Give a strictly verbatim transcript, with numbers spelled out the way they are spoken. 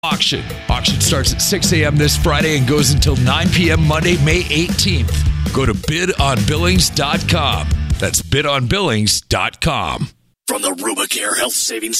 Auction. Auction starts at six a.m. this Friday and goes until nine p.m. Monday, May eighteenth. Go to bid on billings dot com. That's bid on billings dot com. From the Rubicare Health Savings